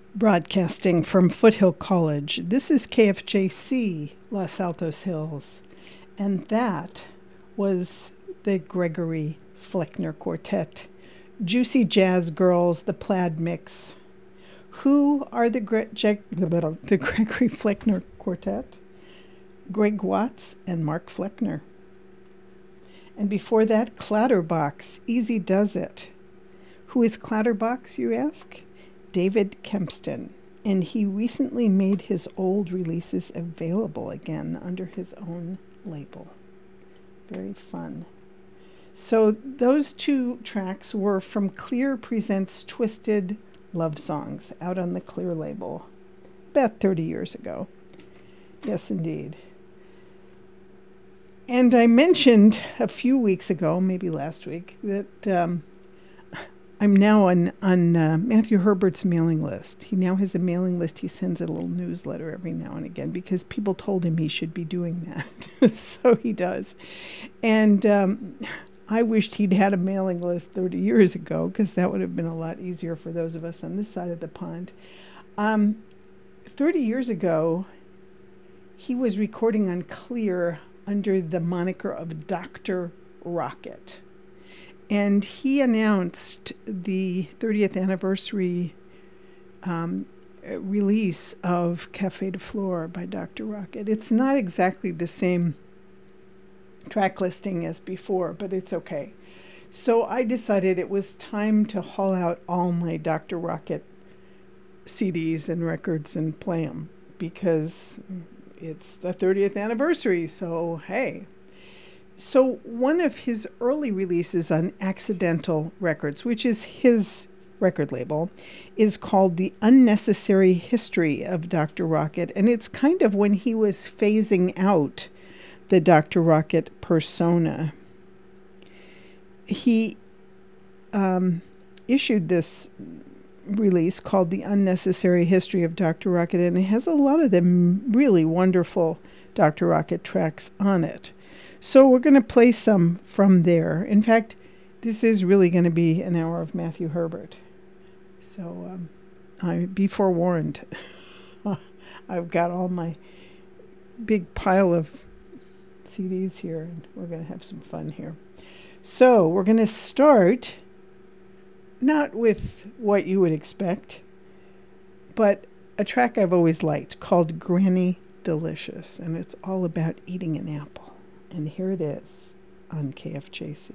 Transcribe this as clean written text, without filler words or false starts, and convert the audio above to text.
Broadcasting from Foothill College. This is KFJC, Los Altos Hills. And that was the Gregory Fleckner Quartet. Juicy Jazz Girls, the Plaid Mix. Who are the Gregory Fleckner Quartet? Greg Watts and Mark Fleckner. And before that, Clatterbox, Easy Does It. Who is Clatterbox, you ask? David Kempston, and he recently made his old releases available again under his own label. Very fun. So those two tracks were from Clear Presents Twisted Love Songs, out on the Clear label, about 30 years ago. Yes, indeed. And I mentioned a few weeks ago, maybe last week, that I'm now on Matthew Herbert's mailing list. He now has a mailing list. He sends a little newsletter every now and again because people told him he should be doing that. So he does. And I wished he'd had a mailing list 30 years ago because that would have been a lot easier for those of us on this side of the pond. 30 years ago, he was recording on Clear under the moniker of Dr. Rocket. And he announced the 30th anniversary release of Café de Flore by Dr. Rocket. It's not exactly the same track listing as before, but it's okay. So I decided it was time to haul out all my Dr. Rocket CDs and records and play them because it's the 30th anniversary, so hey. So one of his early releases on Accidental Records, which is his record label, is called The Unnecessary History of Dr. Rocket. And it's kind of when he was phasing out the Dr. Rocket persona. He issued this release called The Unnecessary History of Dr. Rocket, and it has a lot of the really wonderful Dr. Rocket tracks on it. So we're going to play some from there. In fact, this is really going to be an hour of Matthew Herbert. So be forewarned. I've got all my big pile of CDs here, and we're going to have some fun here. So we're going to start not with what you would expect, but a track I've always liked called Granny Delicious, and it's all about eating an apple. And here it is on KFJC.